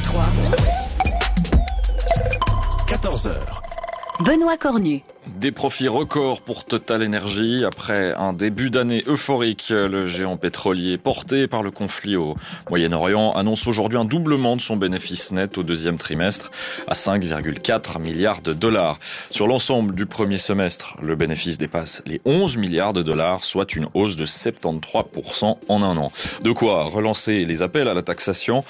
3. 14h. Benoît Cornu. Des profits records pour Total Energy après un début d'année euphorique. Le géant pétrolier porté par le conflit au Moyen-Orient annonce aujourd'hui un doublement de son bénéfice net au deuxième trimestre à 5,4 milliards de dollars. Sur l'ensemble du premier semestre, le bénéfice dépasse les 11 milliards de dollars, soit une hausse de 73% en un an. De quoi relancer les appels à la taxation.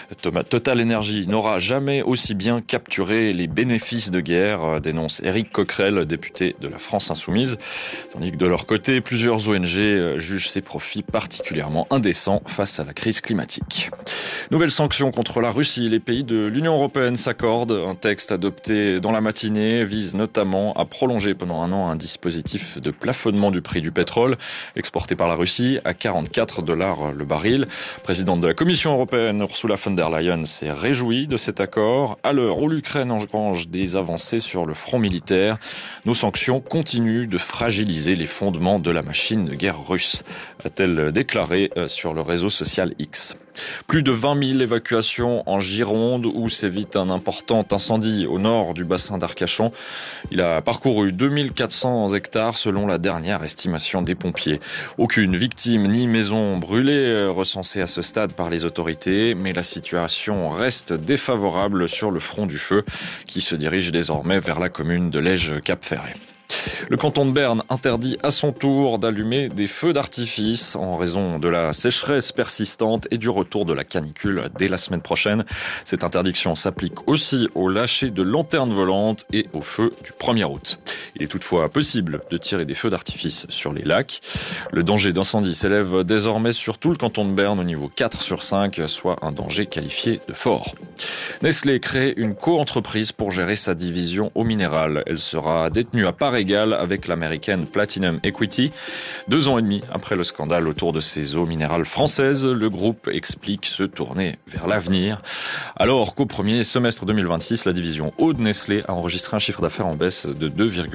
Total Energy n'aura jamais aussi bien capturé les bénéfices de guerre, dénonce Éric Coquerel, député de la France Insoumise, tandis que de leur côté, plusieurs ONG jugent ces profits particulièrement indécents face à la crise climatique. Nouvelles sanctions contre la Russie. Les pays de l'Union européenne s'accordent. Un texte adopté dans la matinée vise notamment à prolonger pendant un an un dispositif de plafonnement du prix du pétrole exporté par la Russie à 44 $ le baril. Présidente de la Commission européenne, Ursula von der Leyen, s'est réjouie de cet accord. À l'heure où l'Ukraine engrange des avancées sur le front militaire, nos sanctions continuent de fragiliser les fondements de la machine de guerre russe, a-t-elle déclaré sur le réseau social X. Plus de 20 000 évacuations en Gironde où sévit un important incendie au nord du bassin d'Arcachon. Il a parcouru 2400 hectares selon la dernière estimation des pompiers. Aucune victime ni maison brûlée recensée à ce stade par les autorités, mais la situation reste défavorable sur le front du feu qui se dirige désormais vers la commune de Lège-Cap-Ferré. Le canton de Berne interdit à son tour d'allumer des feux d'artifice en raison de la sécheresse persistante et du retour de la canicule dès la semaine prochaine. Cette interdiction s'applique aussi au lâcher de lanternes volantes et aux feux du 1er août. Il est toutefois possible de tirer des feux d'artifice sur les lacs. Le danger d'incendie s'élève désormais sur tout le canton de Berne au niveau 4 sur 5, soit un danger qualifié de fort. Nestlé crée une co-entreprise pour gérer sa division eau minérale. Elle sera détenue à part égale avec l'américaine Platinum Equity. 2 ans et demi après le scandale autour de ces eaux minérales françaises, le groupe explique se tourner vers l'avenir. Alors qu'au premier semestre 2026, la division eau de Nestlé a enregistré un chiffre d'affaires en baisse de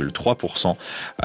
2,3% à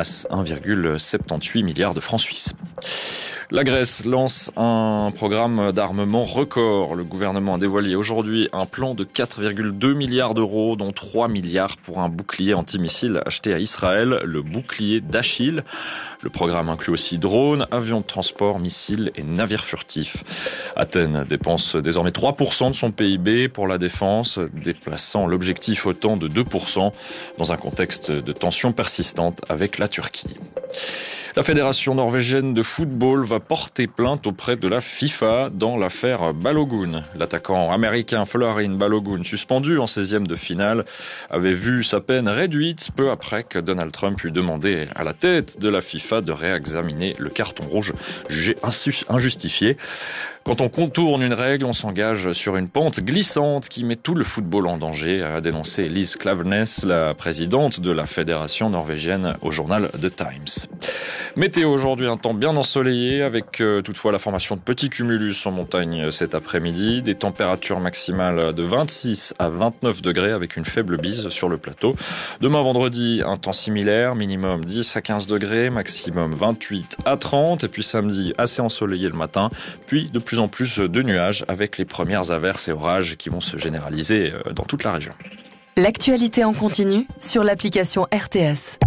1,78 milliard de francs suisses. La Grèce lance un programme d'armement record. Le gouvernement a dévoilé aujourd'hui un plan de 4,2 milliards d'euros, dont 3 milliards pour un bouclier antimissile acheté à Israël, le bouclier d'Achille. Le programme inclut aussi drones, avions de transport, missiles et navires furtifs. Athènes dépense désormais 3% de son PIB pour la défense, déplaçant l'objectif au temps de 2% dans un contexte de tensions persistantes avec la Turquie. La Fédération norvégienne de football va porter plainte auprès de la FIFA dans l'affaire Balogun. L'attaquant américain Folarin Balogun, suspendu en 16e de finale, avait vu sa peine réduite peu après que Donald Trump eut demandé à la tête de la FIFA de réexaminer le carton rouge jugé injustifié. Quand on contourne une règle, on s'engage sur une pente glissante qui met tout le football en danger, a dénoncé Lise Klaveness, la présidente de la fédération norvégienne, au journal The Times. Météo aujourd'hui, un temps bien ensoleillé avec toutefois la formation de petits cumulus en montagne cet après-midi. Des températures maximales de 26 à 29 degrés avec une faible bise sur le plateau. Demain vendredi, un temps similaire, minimum 10 à 15 degrés, maximum 28 à 30. Et puis samedi, assez ensoleillé le matin, puis de plus en plus de nuages avec les premières averses et orages qui vont se généraliser dans toute la région. L'actualité en continu sur l'application RTS.